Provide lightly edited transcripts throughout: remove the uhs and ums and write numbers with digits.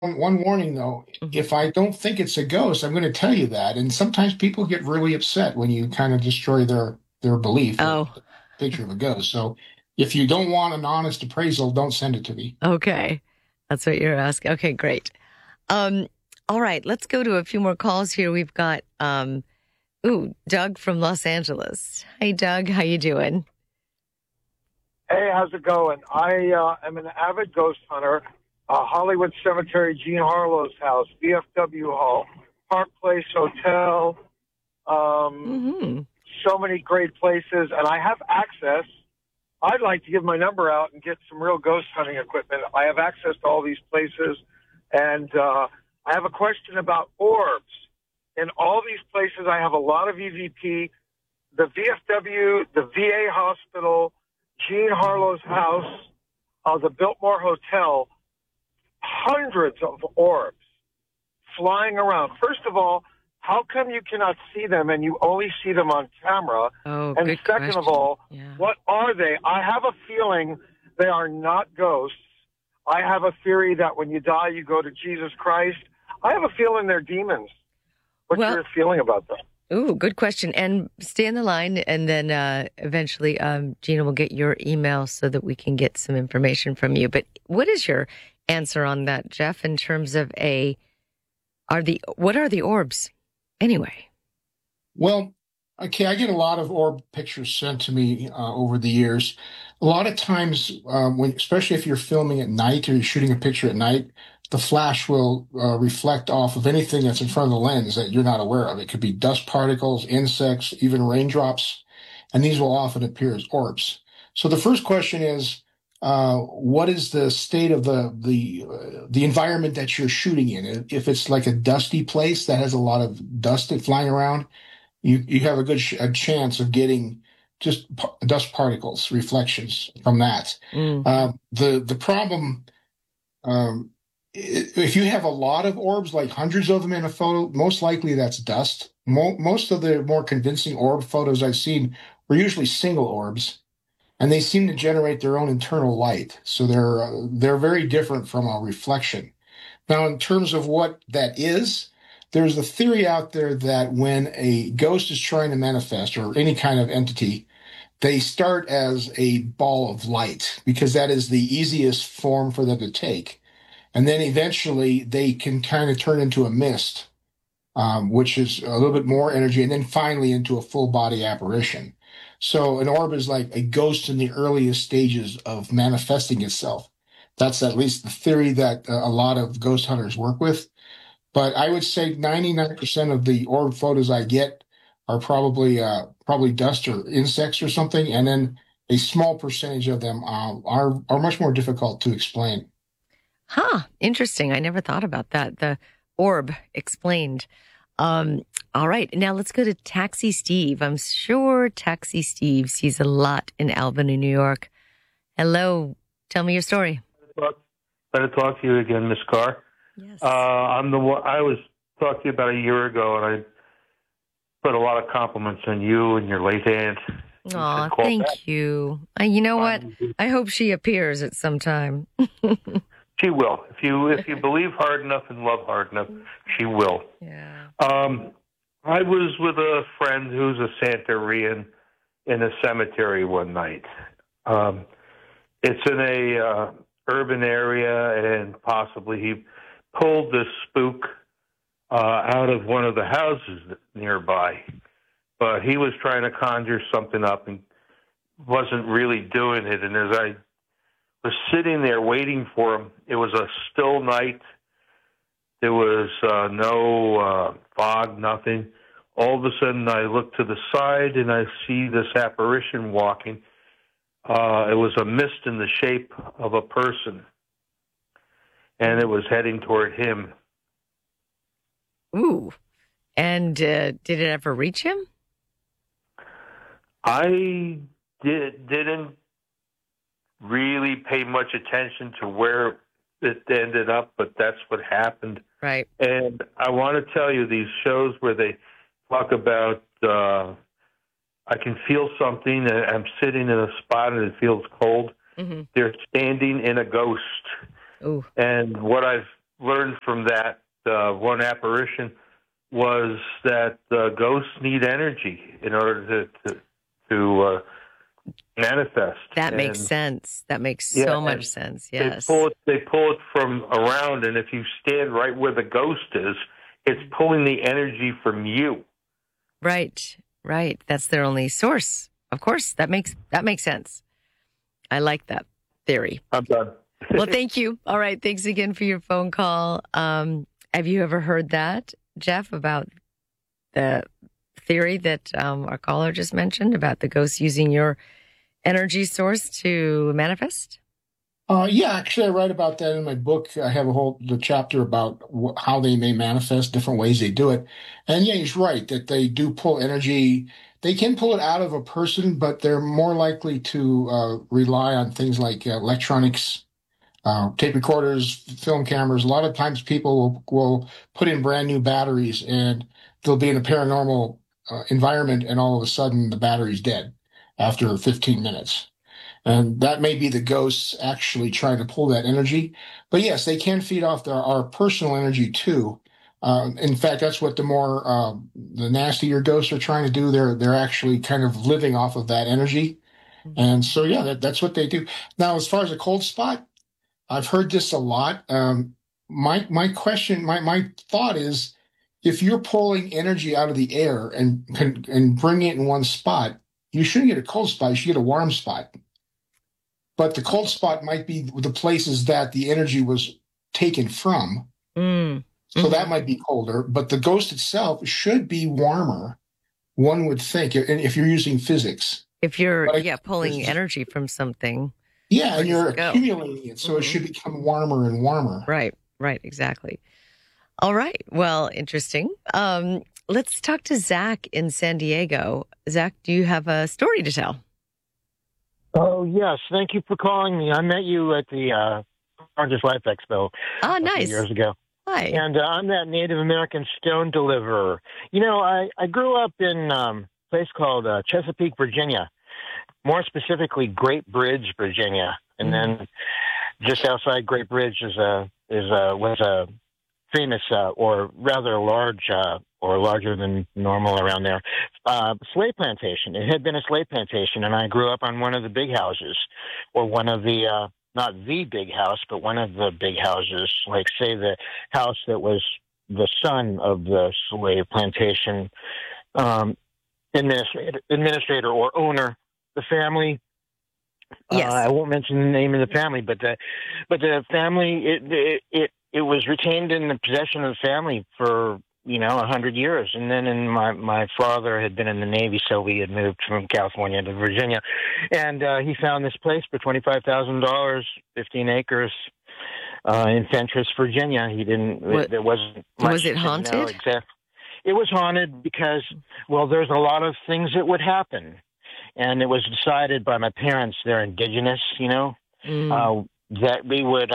one warning though, Mhm. if I don't think it's a ghost, I'm going to tell you that. And sometimes people get really upset when you kind of destroy their belief that Oh, picture of a ghost. So if you don't want an honest appraisal, don't send it to me. okay. That's what you're asking. Okay, great. Um, all right, let's go to a few more calls here. We've got Doug from Los Angeles. Hey Doug, how you doing? Hey, how's it going? I am an avid ghost hunter. Hollywood Cemetery, Gene Harlow's house, VFW Hall, Park Place Hotel, um, Hmm. so many great places, and I have access. I'd like to give my number out and get some real ghost hunting equipment. I have access to all these places, and I have a question about orbs. In all these places, I have a lot of EVP. The VFW, the VA hospital, Gene Harlow's house, the Biltmore Hotel, hundreds of orbs flying around. First of all, how come you cannot see them and you only see them on camera? Oh, And good second of question. all, Yeah. what are they? I have a feeling they are not ghosts. I have a theory that when you die, you go to Jesus Christ. I have a feeling they're demons. What's Well, your feeling about them? good question. And stay on the line, and then eventually, Gina will get your email so that we can get some information from you. But what is your answer on that, Jeff? In terms of what are the orbs anyway? Well, okay, I get a lot of orb pictures sent to me over the years. A lot of times, especially if you're filming at night or you're shooting a picture at night, the flash will reflect off of anything that's in front of the lens that you're not aware of. It could be dust particles, insects, even raindrops, and these will often appear as orbs. So the first question is, what is the state of the environment that you're shooting in? If it's like a dusty place that has a lot of dust flying around, you have a chance of getting just dust particles, reflections from that. Mm. The problem, um, if you have a lot of orbs, like hundreds of them in a photo, most likely that's dust. Most of the more convincing orb photos I've seen were usually single orbs, and they seem to generate their own internal light. So they're very different from a reflection. Now, in terms of what that is, there's a theory out there that when a ghost is trying to manifest or any kind of entity, they start as a ball of light because that is the easiest form for them to take. And then eventually they can kind of turn into a mist, which is a little bit more energy, and then finally into a full body apparition. So an orb is like a ghost in the earliest stages of manifesting itself. That's at least the theory that a lot of ghost hunters work with. But I would say 99% of the orb photos I get are probably dust or insects or something, and then a small percentage of them are much more difficult to explain. Huh. Interesting. I never thought about that. The orb explained. Um, all right. Now let's go to Taxi Steve. I'm sure Taxi Steve sees a lot in Albany, New York. Hello. Tell me your story. Glad to talk to you again, Miss Carr. Yes. I'm the one I was talking to you about a year ago, and I put a lot of compliments on you and your late aunt. You Aw, should call back. thank you. You know what? Um, I hope she appears at some time. She will. If you believe hard enough and love hard enough, she will. Yeah. Um, I was with a friend who's a Santerian in a cemetery one night. Um, it's in a urban area, and possibly he pulled this spook out of one of the houses nearby. But he was trying to conjure something up and wasn't really doing it. And as I was sitting there waiting for him, it was a still night. There was no fog, nothing. All of a sudden, I look to the side and I see this apparition walking. It was a mist in the shape of a person, and it was heading toward him. Ooh. And did it ever reach him? I didn't really pay much attention to where it ended up, but that's what happened. Right. And I want to tell you, these shows where they talk about I can feel something, and I'm sitting in a spot and it feels cold. Mm-hmm. They're standing in a ghost. Ooh. And what I've learned from that one apparition was that ghosts need energy in order to manifest. That makes sense. That makes so much sense. Yes. They pull it from around, and if you stand right where the ghost is, it's pulling the energy from you. Right. That's their only source. Of course, that makes sense. I like that theory. I'm done. Well, thank you. All right. Thanks again for your phone call. Have you ever heard that, Jeff, about the theory that our caller just mentioned about the ghosts using your energy source to manifest? Yeah, actually, I write about that in my book. I have the chapter about how they may manifest, different ways they do it. And yeah, he's right that they do pull energy. They can pull it out of a person, but they're more likely to rely on things like electronics, tape recorders, film cameras. A lot of times people will put in brand new batteries and they'll be in a paranormal environment, and all of a sudden the battery's dead after 15 minutes. And that may be the ghosts actually trying to pull that energy. But yes, they can feed off our personal energy too. In fact, that's what the nastier ghosts are trying to do. They're actually kind of living off of that energy. And so, yeah, that's what they do. Now, as far as a cold spot, I've heard this a lot. My question, my thought is, if you're pulling energy out of the air and bring it in one spot, you shouldn't get a cold spot. You should get a warm spot. But the cold spot might be the places that the energy was taken from. So that might be colder. But the ghost itself should be warmer, one would think, if you're using physics. If you're pulling energy from something. Yeah, and you're accumulating it, so it should become warmer and warmer. Right, exactly. All right, well, interesting. Let's talk to Zach in San Diego. Zach, do you have a story to tell? Oh, yes. Thank you for calling me. I met you at the Oranges Life Expo a few years ago. Hi. And I'm that Native American stone deliverer. You know, I grew up in a place called Chesapeake, Virginia, more specifically Great Bridge, Virginia. And then just outside Great Bridge was a famous or rather large or larger than normal around there, slave plantation. It had been a slave plantation, and I grew up on one of the big houses, or one of the, not the big house, but one of the big houses, like, say, the house that was the son of the slave plantation administrator or owner, the family. Yes. I won't mention the name of the family, but the family, it was retained in the possession of the family for 100 years. And then my father had been in the Navy, so we had moved from California to Virginia. And he found this place for $25,000, 15 acres in Fentress, Virginia. There wasn't much. Was it haunted? It was haunted because, well, there's a lot of things that would happen. And it was decided by my parents, they're indigenous, that we would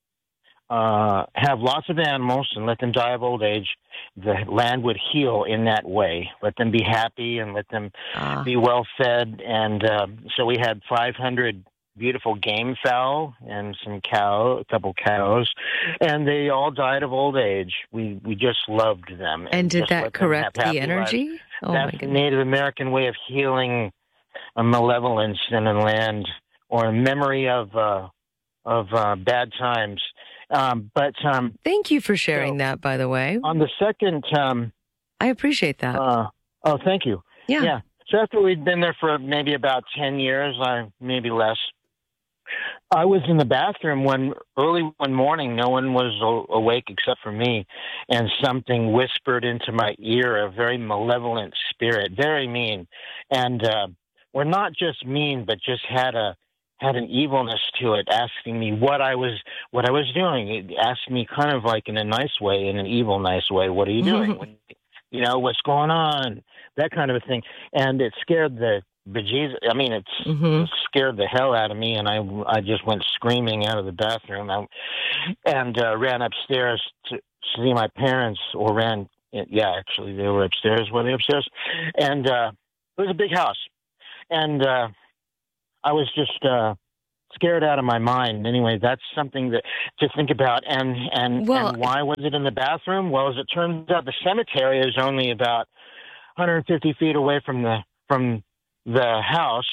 have lots of animals and let them die of old age. The land would heal in that way. Let them be happy and let them be well fed. And so we had 500 beautiful game fowl and a couple cows, and they all died of old age. We just loved them. And did that correct the energy? Oh, that's the Native American way of healing a malevolence in a land or a memory of bad times. Thank you for sharing that, by the way. On the second, I appreciate that. Thank you. Yeah. So after we'd been there for maybe about 10 years, maybe less, I was in the bathroom early one morning. No one was awake except for me, and something whispered into my ear, a very malevolent spirit, very mean, and or not just mean, but just had an evilness to it, asking me what I was doing. It asked me kind of like in a nice way, in an evil nice way, what are you doing? What's going on? That kind of a thing. And it scared the bejesus. I mean, it scared the hell out of me, and I just went screaming out of the bathroom and ran upstairs to see my parents, or actually they were upstairs. Were they upstairs? And it was a big house. And I was just scared out of my mind. Anyway, that's something to think about. And why was it in the bathroom? Well, as it turns out, the cemetery is only about 150 feet away from the house.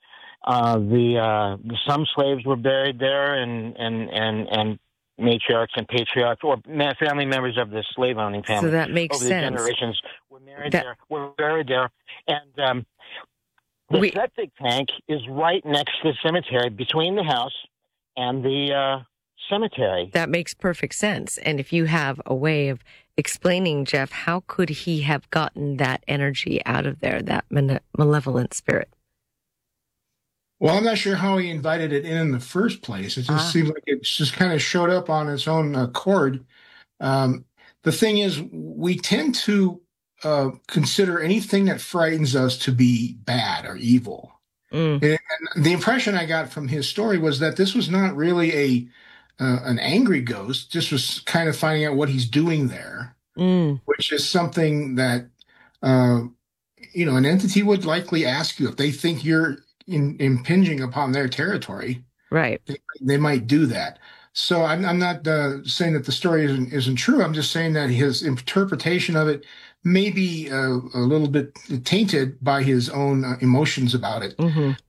Some slaves were buried there, and matriarchs and patriarchs, or family members of the slave-owning family. So that makes over sense. The generations were buried there, and the septic tank is right next to the cemetery, between the house and the cemetery. That makes perfect sense. And if you have a way of explaining, Jeff, how could he have gotten that energy out of there, that malevolent spirit? Well, I'm not sure how he invited it in the first place. It just seemed like it just kind of showed up on its own accord. The thing is, we tend to consider anything that frightens us to be bad or evil. And the impression I got from his story was that this was not really an angry ghost. This was kind of finding out what he's doing there, which is something that an entity would likely ask you if they think you're impinging upon their territory. Right. They might do that. So I'm not saying that the story isn't true. I'm just saying that his interpretation of it may be a little bit tainted by his own emotions about it.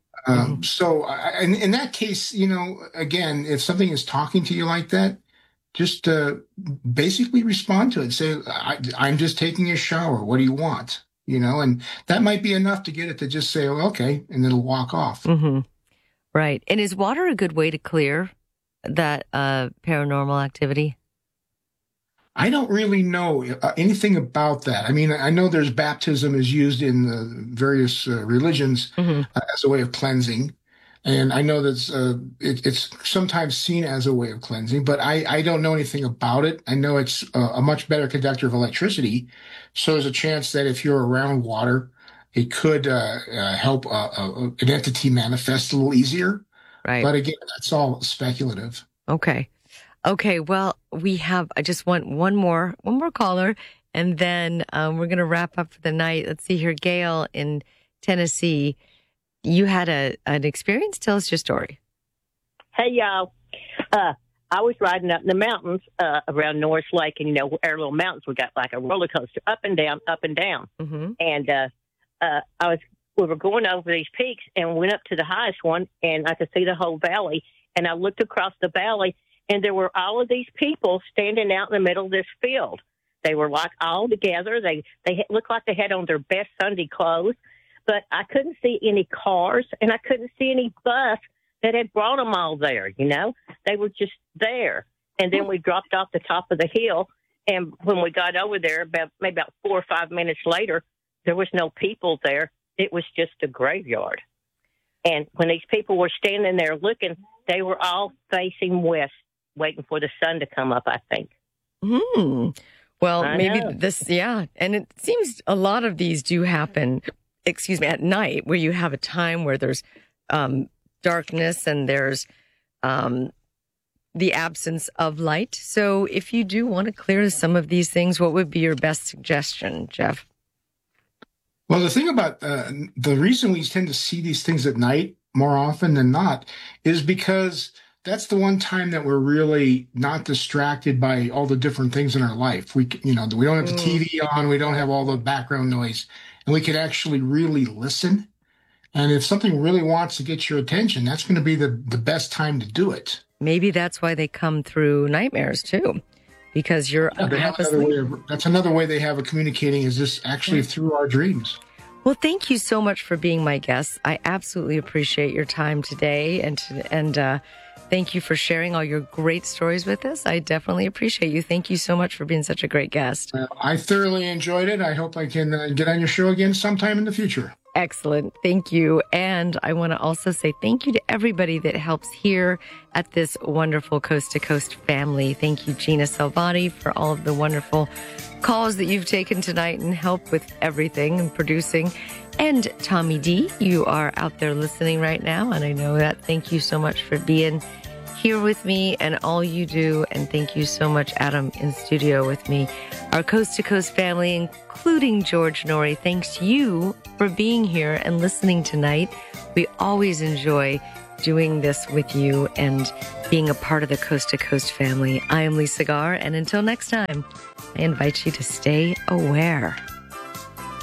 So in that case, again, if something is talking to you like that, just basically respond to it. Say, I'm just taking a shower. What do you want? And that might be enough to get it to just say, oh, okay, and it'll walk off. Right. And is water a good way to clear that paranormal activity? I don't really know anything about that. I mean, I know there's baptism is used in the various religions as a way of cleansing. And I know that it's sometimes seen as a way of cleansing, but I don't know anything about it. I know it's a much better conductor of electricity. So there's a chance that if you're around water, it could help an entity manifest a little easier. Right. But again, that's all speculative. Okay. Well, I just want one more caller, and then we're going to wrap up for the night. Let's see here. Gail in Tennessee. You had an experience. Tell us your story. Hey, y'all. I was riding up in the mountains around Norris Lake, and, our little mountains, we got like a roller coaster, up and down, up and down. And we were going over these peaks and went up to the highest one, and I could see the whole valley. And I looked across the valley, and there were all of these people standing out in the middle of this field. They were like all together. They looked like they had on their best Sunday clothes. But I couldn't see any cars, and I couldn't see any bus that had brought them all there, They were just there. And then we dropped off the top of the hill, and when we got over there, maybe about 4 or 5 minutes later, there was no people there. It was just a graveyard. And when these people were standing there looking, they were all facing west, waiting for the sun to come up, I think. Well, maybe and it seems a lot of these do happen at night, where you have a time where there's darkness and there's the absence of light. So if you do want to clear some of these things, what would be your best suggestion, Jeff? Well, the thing about the reason we tend to see these things at night more often than not is because that's the one time that we're really not distracted by all the different things in our life. We don't have the TV on, we don't have all the background noise, and we can actually really listen. And if something really wants to get your attention, that's going to be the best time to do it. Maybe that's why they come through nightmares too, because you're that's another way they have of communicating, is this actually through our dreams. Well, thank you so much for being my guest. I absolutely appreciate your time today, and thank you for sharing all your great stories with us. I definitely appreciate you. Thank you so much for being such a great guest. I thoroughly enjoyed it. I hope I can get on your show again sometime in the future. Excellent. Thank you. And I want to also say thank you to everybody that helps here at this wonderful Coast to Coast family. Thank you, Gina Salvati, for all of the wonderful calls that you've taken tonight and help with everything and producing. And Tommy D, you are out there listening right now, and I know that. Thank you so much for being here with me and all you do. And thank you so much, Adam, in studio with me. Our Coast to Coast family, including George Norrie, thanks you for being here and listening tonight. We always enjoy doing this with you and being a part of the Coast to Coast family. I am Lisa Garr, and until next time, I invite you to stay aware.